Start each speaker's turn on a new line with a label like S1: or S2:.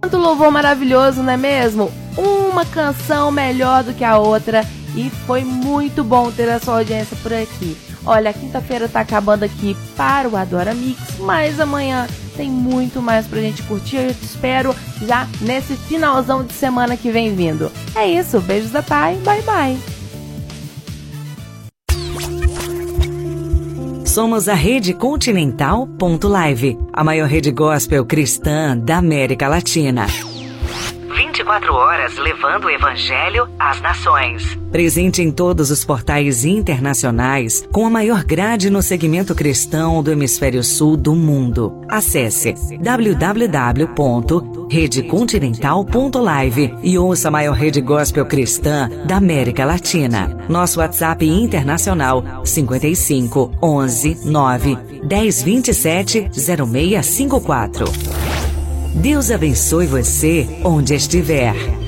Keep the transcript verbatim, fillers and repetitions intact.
S1: Quanto louvor maravilhoso, não é mesmo? Uma canção melhor do que a outra e foi muito bom ter a sua audiência por aqui. Olha, a quinta-feira tá acabando aqui para o Adora Mix, mas amanhã tem muito mais pra gente curtir. Eu te espero já nesse finalzão de semana que vem vindo. É isso, beijos da Thay, bye bye.
S2: Somos a Rede Continental ponto live, a maior rede gospel cristã da América Latina. vinte e quatro horas levando o Evangelho às nações. Presente em todos os portais internacionais, com a maior grade no segmento cristão do Hemisfério Sul do mundo. Acesse w w w ponto rede continental ponto live e ouça a maior rede gospel cristã da América Latina. Nosso WhatsApp internacional cinquenta e cinco, onze, nove, dez, vinte e sete, zero seis cinco quatro. Deus abençoe você onde estiver.